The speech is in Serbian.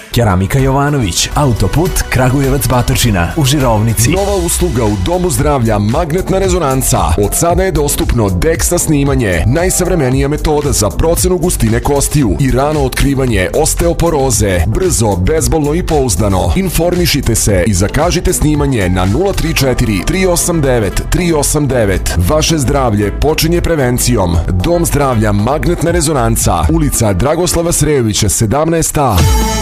Keramika Jovanović, autoput Kragujevac Batočina u Žirovnici. Nova usluga u Domu zdravlja Magnetna rezonanca. Od sada je dostupno DEXA snimanje, najsavremenija metoda za procenu gustine kostiju i rano otkrivanje osteoporoze. Brzo, bezbolno i pouzdano. Informišite se i zakažite snimanje na 034 389 389. Vaše zdravlje počinje prevencijom. Dom zdravlja Magnetna rezonanca, ulica Dragoslava Srejovića 17A.